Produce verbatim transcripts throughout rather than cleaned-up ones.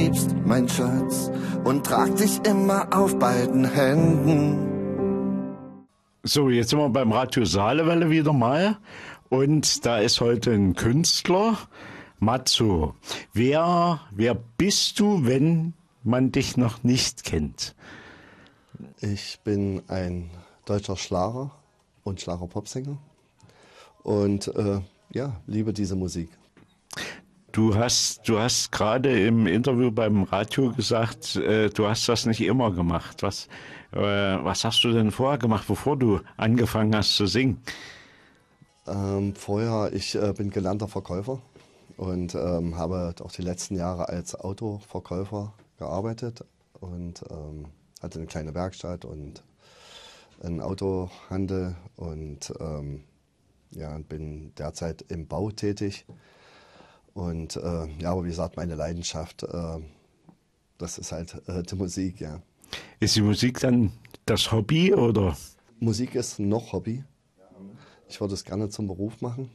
liebst, mein Schatz, und trag dich immer auf beiden Händen. So, jetzt sind wir beim Radio Saarlewelle wieder mal. Und da ist heute ein Künstler, Matzo. Wer, wer bist du, wenn man dich noch nicht kennt? Ich bin ein deutscher Schlager und Schlager-Popsänger und äh, ja, liebe diese Musik. Du hast, du hast gerade im Interview beim Radio gesagt, äh, du hast das nicht immer gemacht. Was, äh, was hast du denn vorher gemacht, bevor du angefangen hast zu singen? Ähm, vorher, ich äh, bin gelernter Verkäufer und ähm, habe auch die letzten Jahre als Autoverkäufer gearbeitet und ähm, hatte eine kleine Werkstatt und einen Autohandel und ähm, ja, bin derzeit im Bau tätig. Und äh, ja, aber wie gesagt, meine Leidenschaft, äh, das ist halt äh, die Musik, ja. Ist die Musik dann das Hobby oder? Musik ist noch Hobby. Ich würde es gerne zum Beruf machen.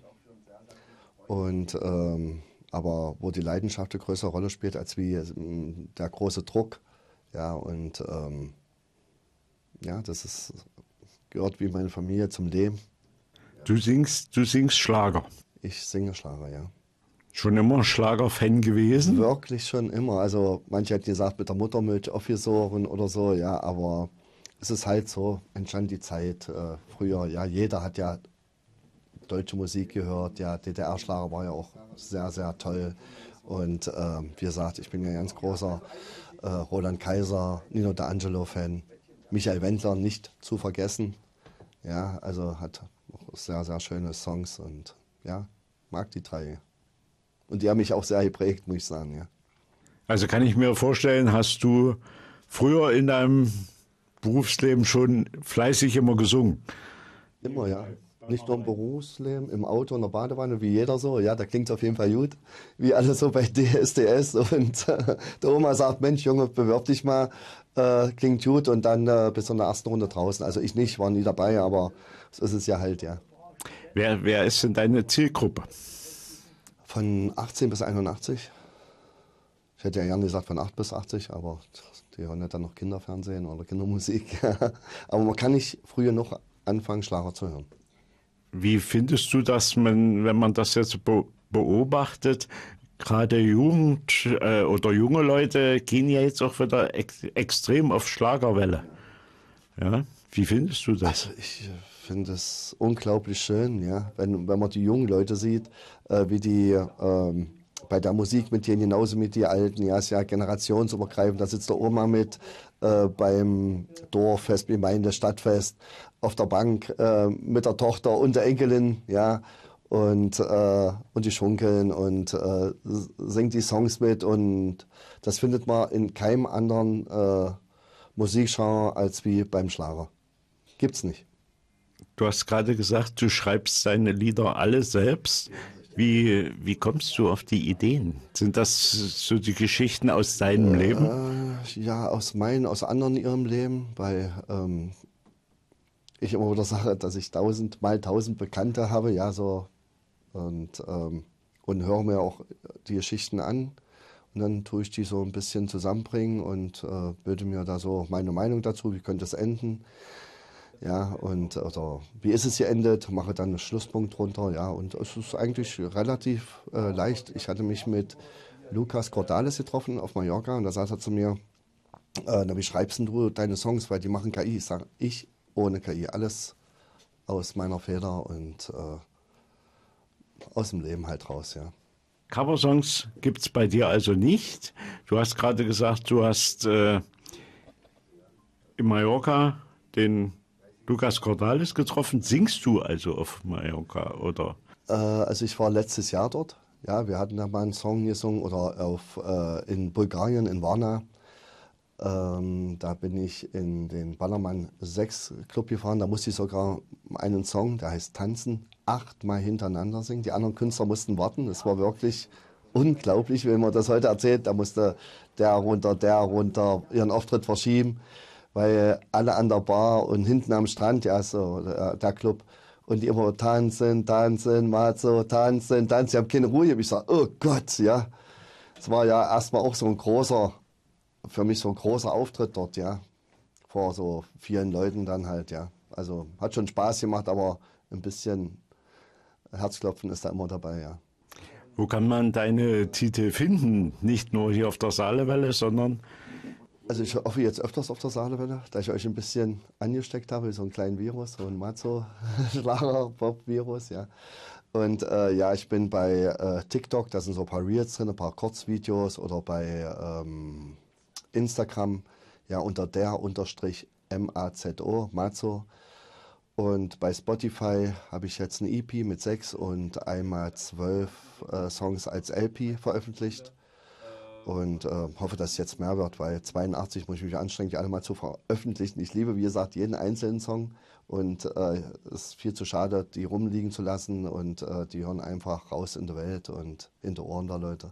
Und ähm, aber wo die Leidenschaft eine größere Rolle spielt als wie äh, der große Druck, ja, und ähm, ja, das ist gehört wie meine Familie zum Leben. Du singst, du singst Schlager. Ich singe Schlager, ja. Schon immer Schlager-Fan gewesen? Wirklich schon immer. Also manche hätten gesagt, mit der Muttermilch aufgesogen oder so, ja, aber es ist halt so, entstand die Zeit äh, früher, ja, jeder hat ja deutsche Musik gehört, ja, D D R-Schlager war ja auch sehr, sehr toll und äh, wie gesagt, ich bin ja ein ganz großer äh, Roland Kaiser, Nino D'Angelo-Fan, Michael Wendler nicht zu vergessen, ja, also hat auch sehr, sehr schöne Songs und ja, mag die drei. Und die haben mich auch sehr geprägt, muss ich sagen, ja. Also kann ich mir vorstellen, hast du früher in deinem Berufsleben schon fleißig immer gesungen? Immer, ja. Nicht nur im Berufsleben, im Auto, in der Badewanne, wie jeder so. Ja, da klingt es auf jeden Fall gut, wie alle so bei D S D S. Und äh, der Oma sagt, Mensch, Junge, bewirb dich mal, äh, klingt gut. Und dann äh, bis in der ersten Runde draußen. Also ich nicht, war nie dabei, aber so ist es ja halt, ja. Wer, wer ist denn deine Zielgruppe? Von achtzehn bis einundachtzig. Ich hätte ja gerne gesagt von acht bis achtzig, aber die hören ja dann noch Kinderfernsehen oder Kindermusik. Aber man kann nicht früher noch anfangen, Schlager zu hören. Wie findest du das, wenn, wenn man das jetzt beobachtet? Gerade Jugend äh, oder junge Leute gehen ja jetzt auch wieder ex extrem auf Schlagerwelle. Ja? Wie findest du das? Also ich finde es unglaublich schön, ja, wenn, wenn man die jungen Leute sieht, äh, wie die ähm, bei der Musik mit denen genauso mit die Alten, ja, ist ja generationsübergreifend, da sitzt der Oma mit äh, beim Dorffest, Gemeinde, Stadtfest, auf der Bank äh, mit der Tochter und der Enkelin, ja, und, äh, und die schunkeln und äh, singt die Songs mit und das findet man in keinem anderen äh, Musikgenre als wie beim Schlager. Gibt's nicht. Du hast gerade gesagt, du schreibst deine Lieder alle selbst. Wie, wie kommst du auf die Ideen? Sind das so die Geschichten aus deinem äh, Leben? Ja, aus meinen, aus anderen ihrem Leben, weil ähm, ich immer wieder sage, dass ich tausend mal tausend Bekannte habe, ja, so und, ähm, und höre mir auch die Geschichten an und dann tue ich die so ein bisschen zusammenbringen und äh, bilde mir da so meine Meinung dazu, wie könnte es enden. Ja, und oder wie ist es geendet, mache dann einen Schlusspunkt drunter, ja, und es ist eigentlich relativ äh, leicht. Ich hatte mich mit Lucas Cordalis getroffen auf Mallorca und da sagt er zu mir, äh, na, wie schreibst denn du deine Songs, weil die machen K I. Ich sage, ich ohne K I, alles aus meiner Feder und äh, aus dem Leben halt raus, ja. Coversongs gibt es bei dir also nicht. Du hast gerade gesagt, du hast äh, in Mallorca den Lucas Cordalis getroffen. Singst du also auf Mallorca, oder? Äh, also ich war letztes Jahr dort. Ja, wir hatten da mal einen Song gesungen oder auf, äh, in Bulgarien, in Varna. Ähm, da bin ich in den Ballermann sechs Club gefahren. Da musste ich sogar einen Song, der heißt Tanzen, achtmal hintereinander singen. Die anderen Künstler mussten warten. Das war wirklich unglaublich, wenn man das heute erzählt. Da musste der runter, der runter, ihren Auftritt verschieben, weil alle an der Bar und hinten am Strand, ja, so der, der Club, und die immer tanzen, tanzen, mal so tanzen, tanzen. Ich habe keine Ruhe. Ich sage, oh Gott, ja. Es war ja erstmal auch so ein großer, für mich so ein großer Auftritt dort, ja. Vor so vielen Leuten dann halt, ja. Also hat schon Spaß gemacht, aber ein bisschen Herzklopfen ist da immer dabei, ja. Wo kann man deine Titel finden? Nicht nur hier auf der Saalewelle, sondern... Also ich hoffe jetzt öfters auf der Saalewelle, da ich euch ein bisschen angesteckt habe, so einen kleinen Virus, so ein Mazzo-Schlager-Pop-Virus, ja. Und äh, ja, ich bin bei äh, TikTok, da sind so ein paar Reels drin, ein paar Kurzvideos, oder bei ähm, Instagram, ja, unter der unterstrich M A Z O, Mazzo. Und bei Spotify habe ich jetzt eine E P mit sechs und einmal zwölf äh, Songs als L P veröffentlicht. Und äh, hoffe, dass es jetzt mehr wird, weil zweiundachtzig muss ich mich anstrengen, die alle mal zu veröffentlichen. Ich liebe, wie gesagt, jeden einzelnen Song und äh, es ist viel zu schade, die rumliegen zu lassen, und äh, die hören einfach raus in die Welt und in die Ohren der Leute.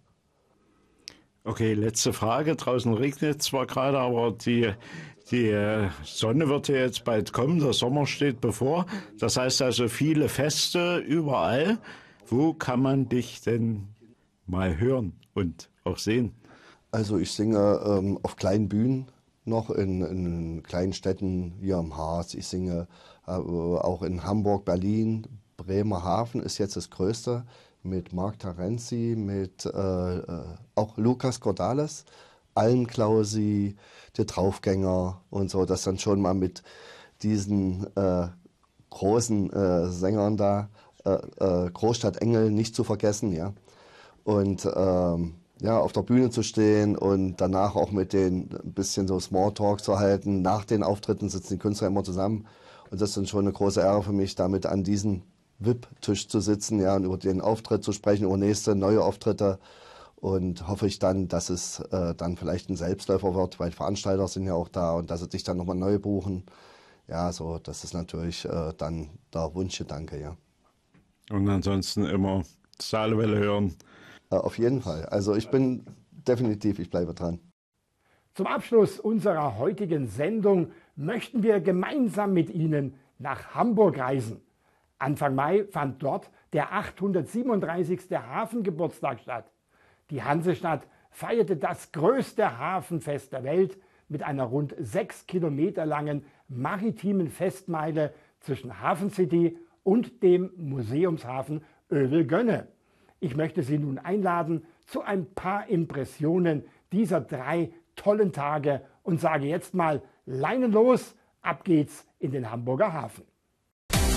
Okay, letzte Frage. Draußen regnet zwar gerade, aber die, die Sonne wird ja jetzt bald kommen, der Sommer steht bevor. Das heißt also viele Feste überall. Wo kann man dich denn mal hören und auch sehen? Also ich singe ähm, auf kleinen Bühnen noch, in, in kleinen Städten hier am Harz. Ich singe äh, auch in Hamburg, Berlin, Bremerhaven ist jetzt das Größte, mit Marc Terenzi, mit äh, äh, auch Lucas Cordalis, Almklausi, der Draufgänger und so. Das dann schon mal mit diesen äh, großen äh, Sängern da, äh, äh, Großstadtengel nicht zu vergessen, ja. Und ähm, ja, auf der Bühne zu stehen und danach auch mit denen ein bisschen so Smalltalk zu halten. Nach den Auftritten sitzen die Künstler immer zusammen. Und das ist dann schon eine große Ehre für mich, damit an diesem V I P-Tisch zu sitzen, ja, und über den Auftritt zu sprechen, über nächste, neue Auftritte. Und hoffe ich dann, dass es äh, dann vielleicht ein Selbstläufer wird, weil Veranstalter sind ja auch da, und dass sie sich dann nochmal neu buchen. Ja, so, das ist natürlich äh, dann der Wunschgedanke, ja. Und ansonsten immer Saalewelle hören. Auf jeden Fall. Also ich bin definitiv, ich bleibe dran. Zum Abschluss unserer heutigen Sendung möchten wir gemeinsam mit Ihnen nach Hamburg reisen. Anfang Mai fand dort der achthundertsiebenunddreißigste Hafengeburtstag statt. Die Hansestadt feierte das größte Hafenfest der Welt mit einer rund sechs Kilometer langen maritimen Festmeile zwischen Hafen City und dem Museumshafen Övelgönne. Ich möchte Sie nun einladen zu ein paar Impressionen dieser drei tollen Tage und sage jetzt mal Leinen los, ab geht's in den Hamburger Hafen.